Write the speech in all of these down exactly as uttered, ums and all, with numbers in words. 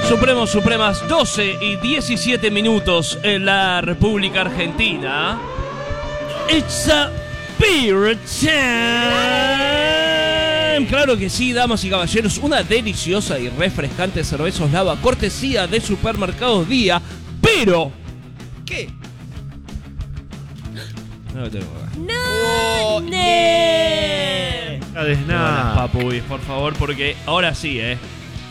Supremos, Supremas, doce y diecisiete minutos en la República Argentina. It's a beer time. Claro que sí, damas y caballeros. Una deliciosa y refrescante cerveza Oslava, cortesía de Supermercados Día. Pero... ¿Qué? No lo tengo acá. ¡No! Oh, ¡No! yeah. No des nada, papuis, por favor, porque ahora sí, eh.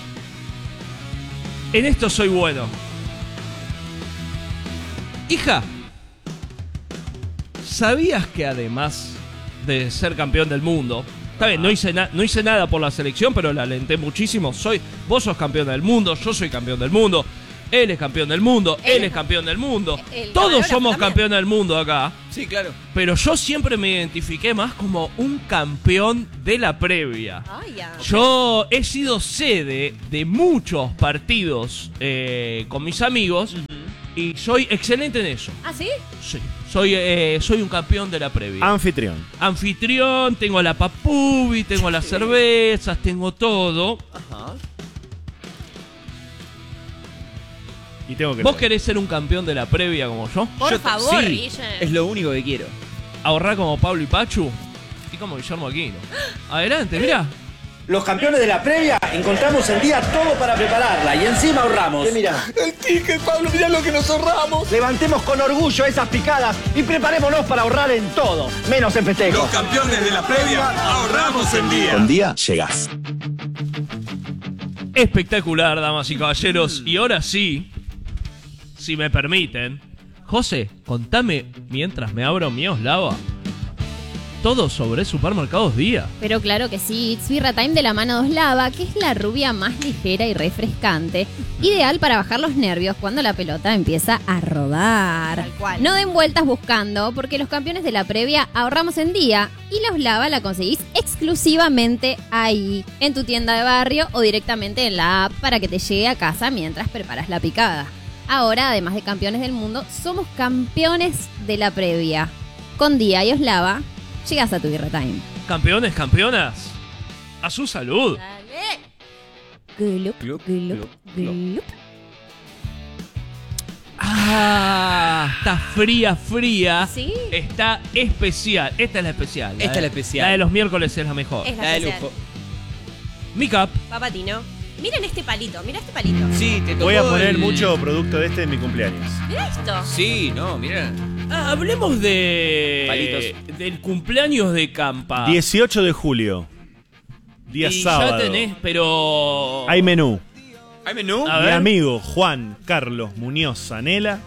En esto soy bueno. Hija, ¿sabías que además de ser campeón del mundo, está bien, no hice, na- no hice nada por la selección, pero la alenté muchísimo? Soy, vos sos campeón del mundo, yo soy campeón del mundo, él es campeón del mundo, él, él es campeón del mundo. El Todos somos también. campeones del mundo acá. Sí, claro. Pero yo siempre me identifiqué más como un campeón de la previa. Ay, ya. Yo he sido sede de muchos partidos eh, con mis amigos y soy excelente en eso. ¿Ah, sí? Sí, soy, eh, soy un campeón de la previa. Anfitrión. Anfitrión, tengo la papubi, tengo las cervezas, tengo todo. Ajá. Y tengo que ¿Vos leer. querés ser un campeón de la previa como yo? Por Yo- favor, sí, Guille. es lo único que quiero. Ahorrar como Pablo y Pachu y como Guillermo Aquino. Adelante, mirá. Los campeones de la previa encontramos el día todo para prepararla y encima ahorramos. Mira, El ticket, Pablo, mirá lo que nos ahorramos. levantemos con orgullo esas picadas y preparémonos para ahorrar en todo, menos en festejos. campeones de la previa, ahorramos en día. Con día llegás. Espectacular, damas y caballeros. Y ahora sí, si me permiten, José, contame mientras me abro mi Oslava todo sobre Supermercados Día. Pero claro que sí, It's Birra Time de la mano de Oslava, que es la rubia más ligera y refrescante, ideal para bajar los nervios cuando la pelota empieza a rodar. Tal cual. No den vueltas buscando, porque los campeones de la previa ahorramos en día y la Oslava la conseguís exclusivamente ahí, en tu tienda de barrio o directamente en la app para que te llegue a casa mientras preparas la picada. Ahora, además de campeones del mundo, somos campeones de la previa. Con Día y Oslava, llegas a tu Birra Time. Campeones, campeonas, a su salud. Dale. Glup, Glup, glup, glup, glup. Ah, está fría, fría. ¿Sí? Está especial. Esta es la especial. Esta de- es la especial. La de los miércoles es la mejor. Es la La de especial. lujo. Mi cap. Papatino. Miren este palito, mira este palito. Sí, te tocó Voy a poner el- mucho producto de este en mi cumpleaños. Mira esto. Sí, no, mira. Ah, hablemos de Palitos. del cumpleaños de Campa. dieciocho de julio. Día y sábado. ya tenés, pero Hay menú. ¿Hay menú? A Mi ver. amigo Juan Carlos Muñoz Zanela,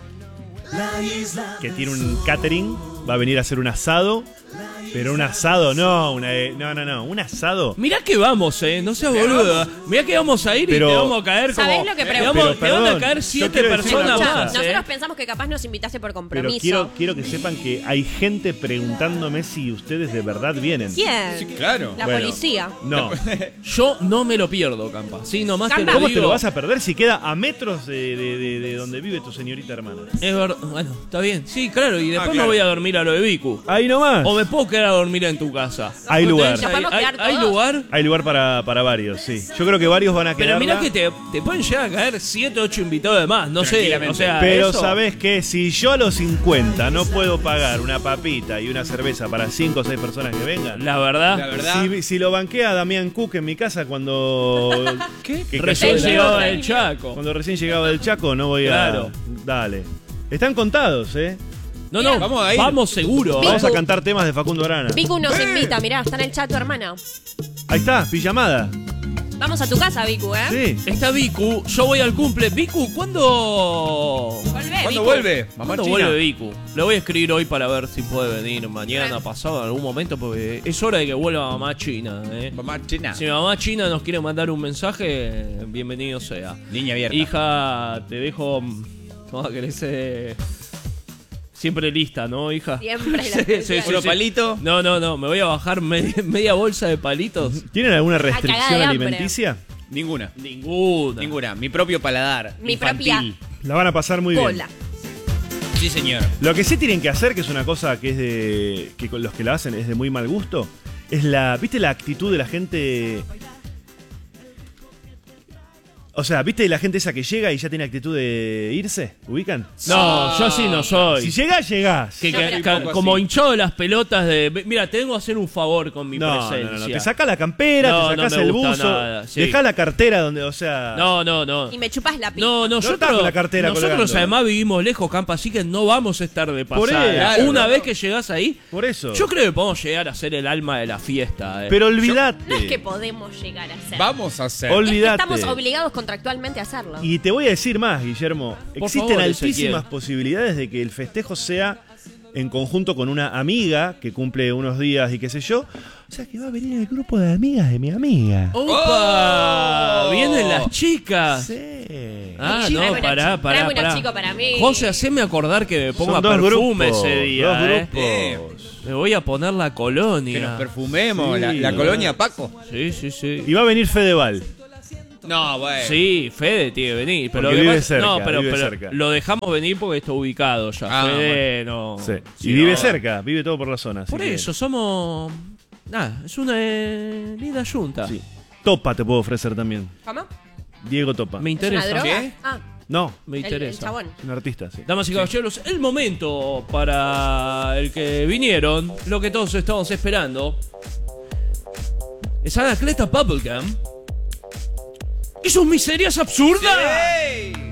que tiene un catering, va a venir a hacer un asado. Pero un asado, no, una, no, no, no, un asado. Mirá que vamos, eh, no seas boluda. Mirá que vamos a ir Pero- y te vamos a caer como. ¿Sabés lo que te pregunto? vamos- Pero, te van a perdón, caer yo siete quiero decir personas una Escuchá, más, nosotros eh. pensamos que capaz nos invitaste por Pero compromiso. quiero, quiero que sepan que hay gente preguntándome si ustedes de verdad vienen. ¿Quién? Sí, claro. La Bueno. policía. No. Yo no me lo pierdo, Campa. Sí, nomás te Campa. lo ¿Cómo digo. te lo vas a perder si queda a metros de, de- de- de donde vive tu señorita hermana? Es verdad. Bueno, está bien. Sí, claro. Y después claro. me voy a dormir a lo de Vicu. Ahí nomás. O me puedo quedar a dormir en tu casa. Hay ¿No lugar. tenés- ¿Nos ¿Hay, podemos hay- quedar hay todos? lugar? Hay lugar para, para varios, sí. Yo creo que varios van a quedar. Pero mirá que te, te pueden llegar a caer siete, ocho invitados de más. No sé. Tranquilamente. O sea, Pero eso- ¿sabés qué? Si yo a los cincuenta no puedo pagar una papita y una cerveza para cinco o seis personas que vengan, La verdad. La verdad. si, si lo banquea Damián Cook en mi casa cuando... ¿Qué? que Recién cayó de la- llegado del Chaco. Cuando recién llegaba del Chaco no voy a... Claro. Dale. Están contados, ¿eh? No, no. Vamos a ir. Vamos seguro. Vamos a cantar temas de Facundo Arana. Vicu nos invita, mirá, está en el chat tu hermana. Ahí está, pijamada. Vamos a tu casa, Vicu, ¿eh? Sí. Está Vicu. Yo voy al cumple. Vicu, ¿cuándo? Volvé, ¿Cuándo Vicu. vuelve? Mamá ¿Cuándo China. vuelve Vicu? Le voy a escribir hoy para ver si puede venir mañana, pasado, en algún momento, porque es hora de que vuelva mamá china, ¿eh? Mamá China. Si mi mamá china nos quiere mandar un mensaje, bienvenido sea. Niña abierta. Hija, te dejo. ¿Cómo querés ser? Siempre lista, ¿no, hija? Siempre la Sí, sí, especial. sí, Puro sí. palito. No, no, no, me voy a bajar media, media bolsa de palitos. ¿Tienen alguna cagada restricción de hambre. alimenticia? Ninguna. Ninguna. Ninguna. Mi propio paladar. Mi infantil. La van a pasar muy bien. Cola. Sí, señor. Lo que sí tienen que hacer, que es una cosa que es de. que con los que la hacen es de muy mal gusto, es la. ¿Viste la actitud de la gente? O sea, ¿viste la gente esa que llega y ya tiene actitud de irse? ¿Ubican? No, yo así no soy. Si llegás, llegás. Que, No, que- pero- ca- Un poco como así. hinchado de las pelotas de. Mira, te vengo a hacer un favor con mi No, no, presencia. no, no. Te sacás la campera, No, te no sacás me el gusta buzo, nada, sí. dejás la cartera donde, o sea... No, no, no. Y me chupas la pija. No, estás nosotros, con la cartera nosotros colgando. además vivimos lejos, Campa, así que no vamos a estar de Por pasada. eso. Una Claro, vez no. que llegás ahí, Por eso. yo creo que podemos llegar a ser el alma de la fiesta. eh. Pero olvidate. No es que podemos llegar a ser. Vamos a hacer. Ol- Es que olvidate. estamos obligados contractualmente a hacerlo. Y te voy a decir más, Guillermo. Por Existen favor, altísimas Ezequiel. posibilidades de que el festejo sea en conjunto con una amiga que cumple unos días y qué sé yo. O sea, que va a venir el grupo de amigas de mi amiga. ¡Opa! Oh. Vienen las chicas. Sí. Ah, Sí, no, tráeme una pará, chi- pará, tráeme unos pará. chicos para mí. José, haceme acordar que me ponga Son dos perfume grupos, ese día. dos eh. grupos. Me voy a poner la colonia. Que nos perfumemos. Sí. la, la colonia Paco. Sí, sí, sí. Y va a venir Fedeval. No, bueno. Sí, Fede tiene que venir. Pero Porque lo vive demás- cerca, no, pero, vive pero cerca. lo dejamos venir porque está ubicado ya. Ah, Fede no. Sí. Sí, y vive no. cerca, vive todo por la zona. así Por que- eso, somos. Nada, es una eh, linda junta. Sí. Topa te puedo ofrecer también. ¿Cómo? Diego Topa. Me ¿Es una interesa. droga? ¿Qué? Ah, No, Me el, el interesa. chabón. es un artista, sí. Damas y caballeros, el momento para el que vinieron, lo que todos estábamos esperando. Es Anacleta Bubblegum. ¿Y sus miserias absurdas? ¡Ey!